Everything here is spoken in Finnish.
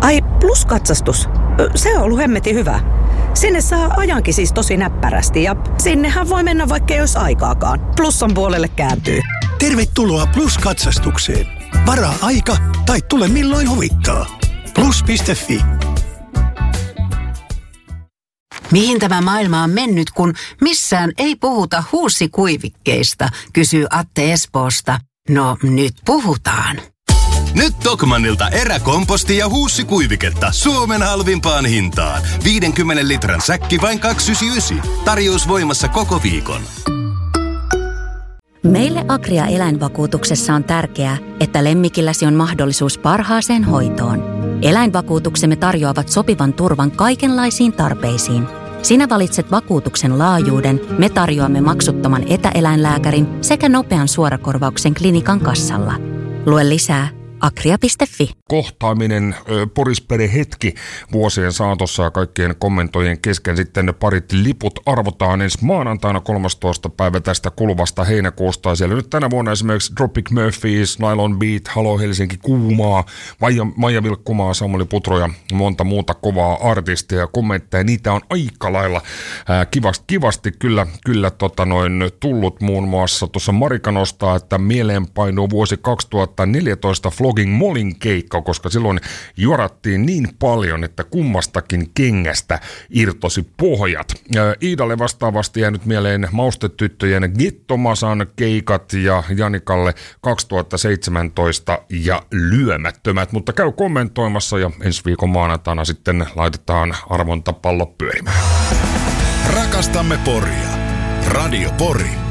Ai, Plus-katsastus. Se on ollut hemmetin hyvä. Sinne saa ajankin siis tosi näppärästi ja sinnehän voi mennä vaikka ei olisi aikaakaan. Plussan puolelle kääntyy. Tervetuloa Plus-katsastukseen. Varaa aika tai tule milloin huvittaa. Plus.fi. Mihin tämä maailma on mennyt, kun missään ei puhuta huussikuivikkeista, kysyy Atte Espoosta. No, nyt puhutaan. Nyt Tokmannilta eräkomposti ja huussikuiviketta Suomen halvimpaan hintaan. 50 litran säkki vain 2,99. Tarjous voimassa koko viikon. Meille Agria eläinvakuutuksessa on tärkeää, että lemmikilläsi on mahdollisuus parhaaseen hoitoon. Eläinvakuutuksemme tarjoavat sopivan turvan kaikenlaisiin tarpeisiin. Sinä valitset vakuutuksen laajuuden, me tarjoamme maksuttoman etäeläinlääkärin sekä nopean suorakorvauksen klinikan kassalla. Lue lisää agria.fi. Kohtaaminen, porispere hetki vuosien saatossa ja kaikkien kommentojen kesken sitten parit liput arvotaan ensi maanantaina 13. päivä tästä kuluvasta heinäkuusta. Siellä nyt tänä vuonna esimerkiksi Tropic Murphys, Nylon Beat, Halo Helsinki Kuumaa, Maija Vilkkumaa, Samuli Putro ja monta muuta kovaa artistia ja kommentteja. Niitä on aika lailla kivasti kyllä tullut muun muassa tuossa Marika nostaa, että mieleen painuu vuosi 2014 Flogging Mollin keikka, koska silloin juorattiin niin paljon, että kummastakin kengästä irtosi pohjat. Iidalle vastaavasti jäänyt mieleen Maustetyttöjen Gettomasan keikat ja Janikalle 2017 ja Lyömättömät, mutta käy kommentoimassa ja ensi viikon maanantaina sitten laitetaan arvontapallo pyörimään. Rakastamme Poria. Radio Pori.